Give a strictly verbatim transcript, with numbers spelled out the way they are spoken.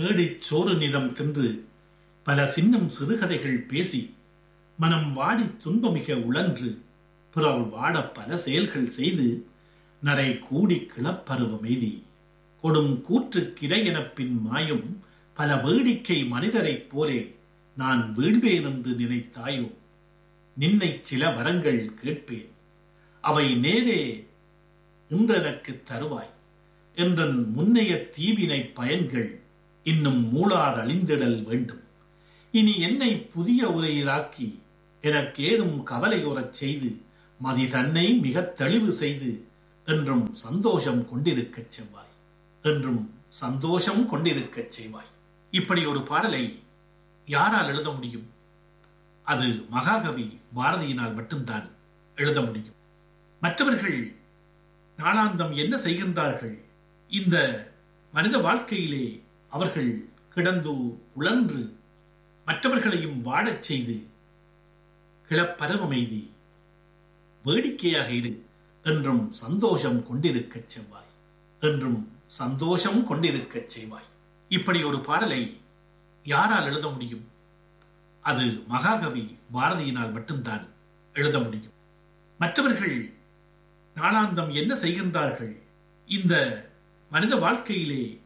தேடிச் சோறு நிதம் தின்று பல சின்னம் சிறுகதைகள் பேசி மனம் வாடி துன்பமிக உழன்று பிறர் வாட பல செயல்கள் செய்து நரை கூடி கிளப்பருவமெய்தி கொடும் கூற்று கிடையெனப்பின் மாயும் பல வேடிக்கை மனிதரைப் போலே நான் வீழ்வேன் என்று நினைத்தாயோ? நின்னை சில வரங்கள் கேட்பேன், அவை நேரே இன்றெனக்கு தருவாய் என்றன் முன்னைய தீவினை பயன்கள் இன்னும் மூளாதழிந்திடல் வேண்டும். இனி என்னை புதிய உரையிலாக்கி எனக்கேதும் கவலையுறச் செய்து மதி தன்னை மிக தெளிவு செய்து என்றும் சந்தோஷம் கொண்டிருக்கச் செவ்வாய் என்றும் சந்தோஷம் கொண்டிருக்கச் செய்வாய். இப்படி ஒரு பாடலை யாரால் எழுத முடியும்? அது மகாகவி பாரதியினால் மட்டும்தான் எழுத முடியும். மற்றவர்கள் நாளாந்தம் என்ன செய்கின்றார்கள்? இந்த மனித வாழ்க்கையிலே அவர்கள் கிடந்து உழன்று மற்றவர்களையும் வாடச் செய்து கிளப்பரவமெய்தி வேடிக்கையாக இரு என்றும் சந்தோஷம் கொண்டிருக்கச் செவ்வாய் என்றும் சந்தோஷம் கொண்டிருக்கச் செய்வாய். இப்படி ஒரு பாடலை யாரால் எழுத முடியும்? அது மகாகவி பாரதியினால் மட்டும்தான் எழுத முடியும். மற்றவர்கள் நாளாந்தம் என்ன செய்கின்றார்கள்? இந்த மனித வாழ்க்கையிலே